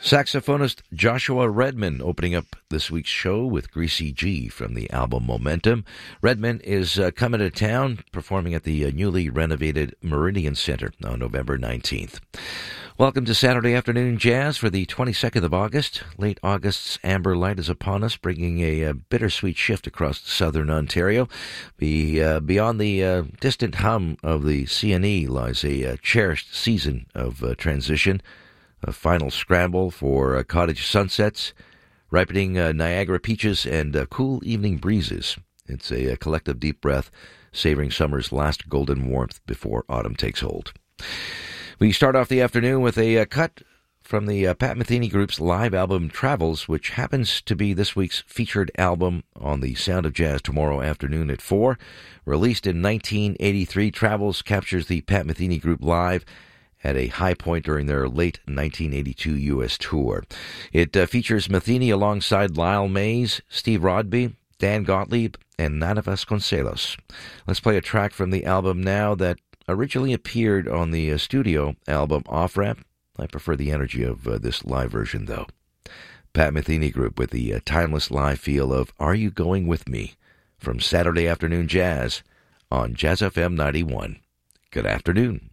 Saxophonist Joshua Redman opening up this week's show with Greasy G from the album Momentum. Redman is coming to town, performing at the newly renovated Meridian Center on November 19th. Welcome to Saturday Afternoon Jazz for the 22nd of August. Late August's amber light is upon us, bringing a bittersweet shift across southern Ontario. Beyond the distant hum of the CNE lies a cherished season of transition. A final scramble for cottage sunsets, ripening Niagara peaches, and cool evening breezes. It's a collective deep breath, savoring summer's last golden warmth before autumn takes hold. We start off the afternoon with a cut from the Pat Metheny Group's live album Travels, which happens to be this week's featured album on the Sound of Jazz tomorrow afternoon at 4. Released in 1983, Travels captures the Pat Metheny Group live at a high point during their late 1982 U.S. tour. It features Metheny alongside Lyle Mays, Steve Rodby, Dan Gottlieb, and Nana Vasconcelos. Let's play a track from the album now that originally appeared on the studio album Off Ramp. I prefer the energy of this live version, though. Pat Metheny Group with the timeless live feel of Are You Going With Me? From Saturday Afternoon Jazz on Jazz FM 91. Good afternoon.